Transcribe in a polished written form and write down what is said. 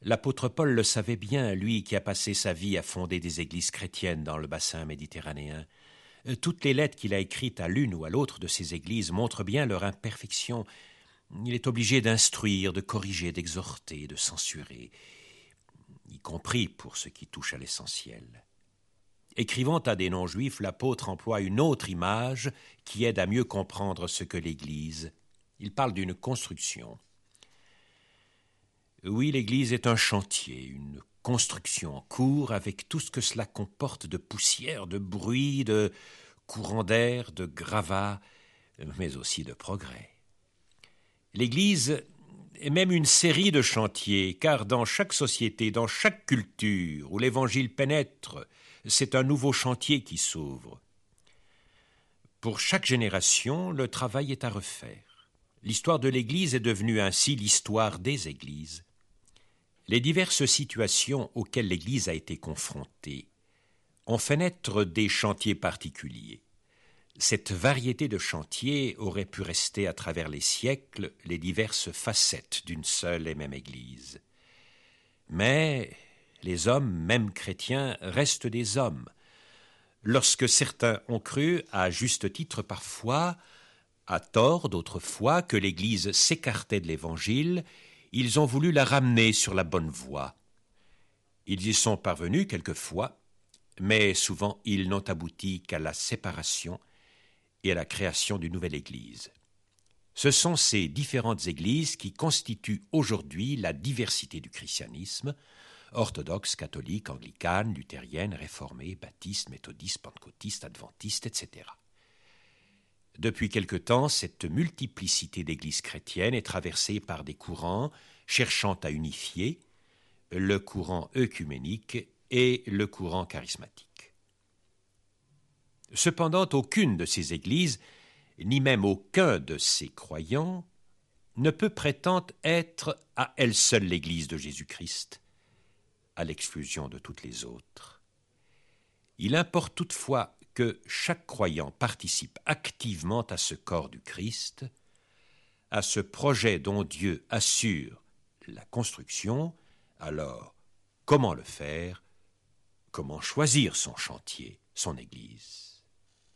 L'apôtre Paul le savait bien, lui qui a passé sa vie à fonder des églises chrétiennes dans le bassin méditerranéen. Toutes les lettres qu'il a écrites à l'une ou à l'autre de ces églises montrent bien leur imperfection. Il est obligé d'instruire, de corriger, d'exhorter, de censurer, y compris pour ce qui touche à l'essentiel. Écrivant à des non-juifs, l'apôtre emploie une autre image qui aide à mieux comprendre ce que l'Église. Il parle d'une construction. Oui, l'Église est un chantier, une construction en cours avec tout ce que cela comporte de poussière, de bruit, de courant d'air, de gravats, mais aussi de progrès. L'Église est même une série de chantiers, car dans chaque société, dans chaque culture où l'Évangile pénètre, c'est un nouveau chantier qui s'ouvre. Pour chaque génération, le travail est à refaire. L'histoire de l'Église est devenue ainsi l'histoire des Églises. Les diverses situations auxquelles l'Église a été confrontée ont fait naître des chantiers particuliers. Cette variété de chantiers aurait pu rester à travers les siècles les diverses facettes d'une seule et même Église. Mais les hommes, même chrétiens, restent des hommes. Lorsque certains ont cru, à juste titre parfois, à tort d'autres fois, que l'Église s'écartait de l'Évangile, ils ont voulu la ramener sur la bonne voie. Ils y sont parvenus quelquefois, mais souvent ils n'ont abouti qu'à la séparation et à la création d'une nouvelle Église. Ce sont ces différentes Églises qui constituent aujourd'hui la diversité du christianisme, orthodoxe, catholique, anglicane, luthérienne, réformée, baptiste, méthodiste, pentecôtiste, adventiste, etc. Depuis quelque temps, cette multiplicité d'églises chrétiennes est traversée par des courants cherchant à unifier, le courant œcuménique et le courant charismatique. Cependant, aucune de ces églises, ni même aucun de ces croyants, ne peut prétendre être à elle seule l'Église de Jésus-Christ, à l'exclusion de toutes les autres. Il importe toutefois que chaque croyant participe activement à ce corps du Christ, à ce projet dont Dieu assure la construction. Alors, comment le faire? Comment choisir son chantier, son Église?